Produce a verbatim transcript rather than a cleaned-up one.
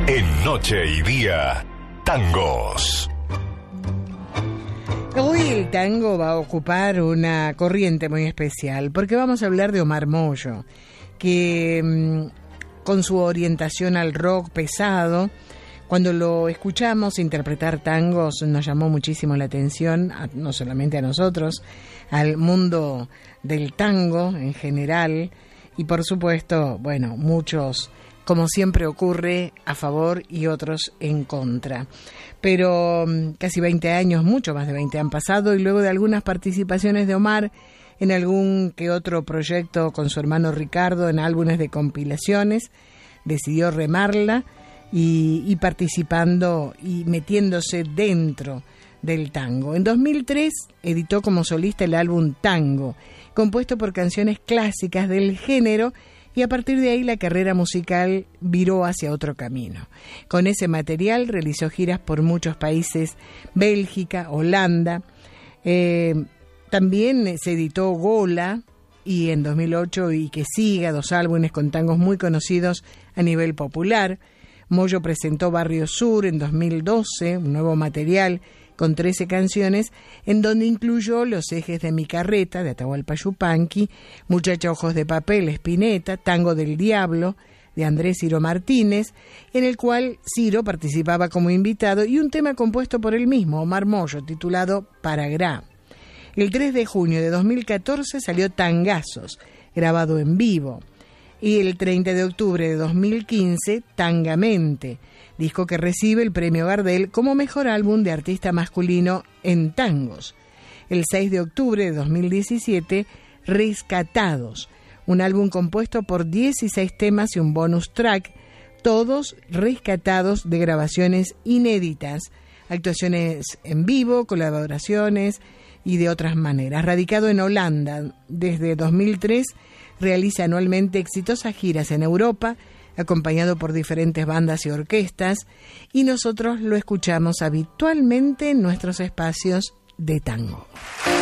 En Noche y Día, tangos. Hoy el tango va a ocupar una corriente muy especial, porque vamos a hablar de Omar Mollo, que mmm, con su orientación al rock pesado, cuando lo escuchamos interpretar tangos nos llamó muchísimo la atención, a, no solamente a nosotros, al mundo del tango en general, y por supuesto, bueno, muchos, como siempre ocurre, a favor y otros en contra. Pero casi veinte años, mucho más de veinte han pasado, y luego de algunas participaciones de Omar en algún que otro proyecto con su hermano Ricardo, en álbumes de compilaciones, decidió remarla y, y participando y metiéndose dentro del tango. En dos mil tres editó como solista el álbum Tango, compuesto por canciones clásicas del género, y a partir de ahí la carrera musical viró hacia otro camino. Con ese material realizó giras por muchos países, Bélgica, Holanda, eh, también se editó Gola, y en dos mil ocho Y que siga, dos álbumes con tangos muy conocidos a nivel popular. Mollo presentó Barrio Sur en dos mil doce, un nuevo material con trece canciones, en donde incluyó Los ejes de mi carreta, de Atahualpa Yupanqui, Muchacha ojos de papel, Spinetta, Tango del Diablo, de Andrés Ciro Martínez, en el cual Ciro participaba como invitado, y un tema compuesto por él mismo, Omar Mollo, titulado Paragrá. El tres de junio de dos mil catorce salió Tangazos, grabado en vivo, y el treinta de octubre de dos mil quince, Tangamente, disco que recibe el premio Gardel como mejor álbum de artista masculino en tangos. El seis de octubre de dos mil diecisiete, Rescatados, un álbum compuesto por dieciséis temas y un bonus track, todos rescatados de grabaciones inéditas, actuaciones en vivo, colaboraciones y de otras maneras. Radicado en Holanda desde dos mil tres, realiza anualmente exitosas giras en Europa, acompañado por diferentes bandas y orquestas, y nosotros lo escuchamos habitualmente en nuestros espacios de tango.